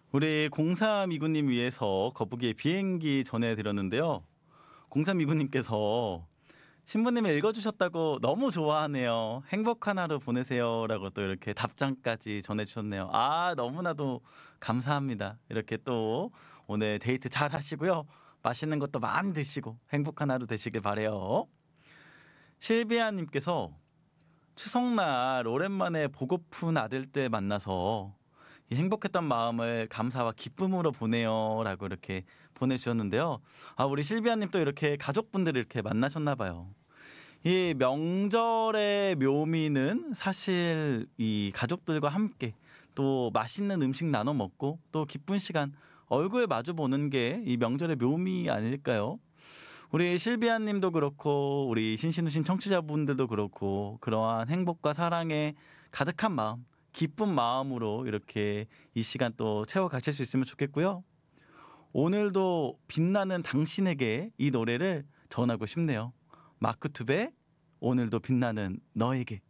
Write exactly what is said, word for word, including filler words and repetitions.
우리 공삼이구님 위해서 거북이의 비행기 전해드렸는데요. 공삼이구님께서 신부님이 읽어주셨다고 너무 좋아하네요. 행복한 하루 보내세요라고 또 이렇게 답장까지 전해주셨네요. 아, 너무나도 감사합니다. 이렇게 또 오늘 데이트 잘 하시고요. 맛있는 것도 많이 드시고 행복한 하루 되시길 바래요. 실비아님께서 추석날 오랜만에 보고픈 아들들 만나서 이 행복했던 마음을 감사와 기쁨으로 보내요라고 이렇게 보내주셨는데요. 아, 우리 실비아님 또 이렇게 가족분들을 이렇게 만나셨나 봐요. 이 명절의 묘미는 사실 이 가족들과 함께 또 맛있는 음식 나눠 먹고 또 기쁜 시간 얼굴 마주 보는 게 이 명절의 묘미 아닐까요? 우리 실비아 님도 그렇고 우리 신신우신 청취자분들도 그렇고 그러한 행복과 사랑에 가득한 마음, 기쁜 마음으로 이렇게 이 시간 또 채워 가실 수 있으면 좋겠고요. 오늘도 빛나는 당신에게 이 노래를 전하고 싶네요. 마크 투베 오늘도 빛나는 너에게.